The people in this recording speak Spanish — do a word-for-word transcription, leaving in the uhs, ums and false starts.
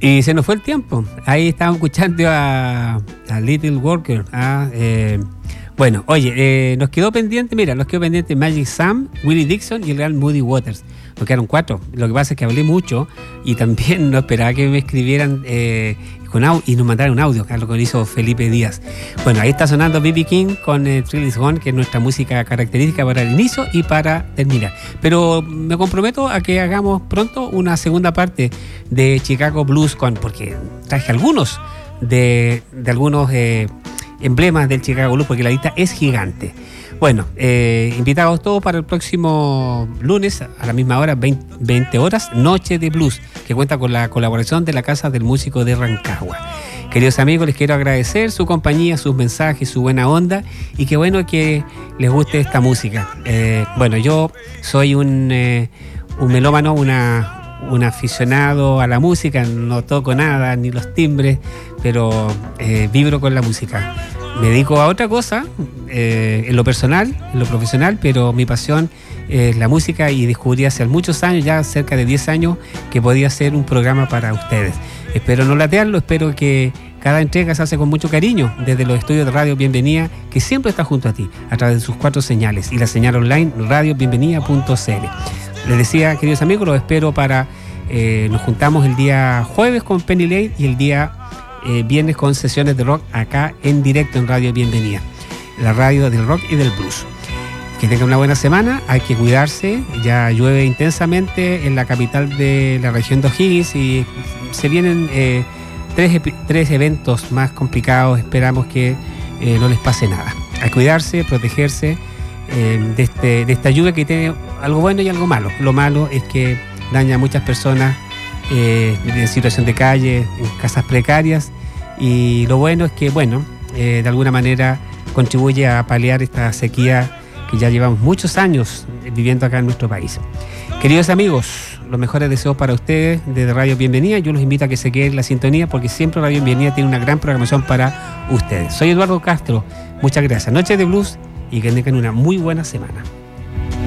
Y se nos fue el tiempo. Ahí estábamos escuchando a, a Little Walker. ¿ah? Eh, bueno, oye, eh, nos quedó pendiente, mira, nos quedó pendiente Magic Sam, Willie Dixon y el gran Muddy Waters. Nos quedaron cuatro. Lo que pasa es que hablé mucho y también no esperaba que me escribieran eh, con audio y nos mandaran un audio, que es lo que hizo Felipe Díaz. Bueno, ahí está sonando B B King con eh, Thrill Is Gone, que es nuestra música característica para el inicio y para terminar. Pero me comprometo a que hagamos pronto una segunda parte de Chicago Blues Con, porque traje algunos de, de algunos eh, emblemas del Chicago Blues, porque la lista es gigante. Bueno, eh, invitados todos para el próximo lunes a la misma hora, veinte horas, Noche de Blues, que cuenta con la colaboración de la Casa del Músico de Rancagua. Queridos amigos, les quiero agradecer su compañía, sus mensajes, su buena onda, y qué bueno que les guste esta música. Eh, bueno, yo soy un, eh, un melómano, una, un aficionado a la música, no toco nada, ni los timbres, pero eh, vibro con la música. Me dedico a otra cosa, eh, en lo personal, en lo profesional, pero mi pasión es la música y descubrí hace muchos años, ya cerca de diez años, que podía ser un programa para ustedes. Espero no latearlo, espero que cada entrega se hace con mucho cariño desde los estudios de Radio Bienvenida, que siempre está junto a ti, a través de sus cuatro señales y la señal online radio bienvenida punto c l. Les decía, queridos amigos, los espero para... Eh, nos juntamos el día jueves con Penny Lane y el día... Eh, viernes con sesiones de rock acá en directo en Radio Bienvenida, la radio del rock y del blues. Que tengan una buena semana, hay que cuidarse, ya llueve intensamente en la capital de la región de O'Higgins y se vienen eh, tres, tres eventos más complicados, esperamos que eh, no les pase nada. A cuidarse, protegerse eh, de, este, de esta lluvia que tiene algo bueno y algo malo. Lo malo es que daña a muchas personas Eh, en situación de calle, en casas precarias, y lo bueno es que, bueno, eh, de alguna manera contribuye a paliar esta sequía que ya llevamos muchos años viviendo acá en nuestro país. Queridos amigos, los mejores deseos para ustedes desde Radio Bienvenida. Yo los invito a que se queden en la sintonía porque siempre Radio Bienvenida tiene una gran programación para ustedes. Soy Eduardo Castro, muchas gracias. Noche de Blues y que tengan una muy buena semana.